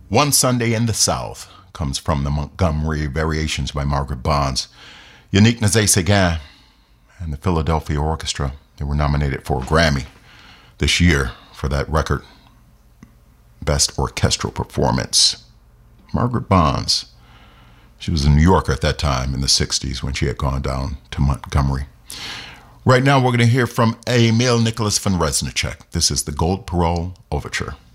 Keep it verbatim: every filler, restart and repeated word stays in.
One Sunday in the South comes from the Montgomery Variations by Margaret Bonds. Yannick Nézet-Séguin and the Philadelphia Orchestra, they were nominated for a Grammy this year for that record, Best Orchestral Performance. Margaret Bonds, she was in New York at that time in the sixties when she had gone down to Montgomery. Right now we're going to hear from Emil Nicholas von Reznicek. This is the Gold Parole Overture.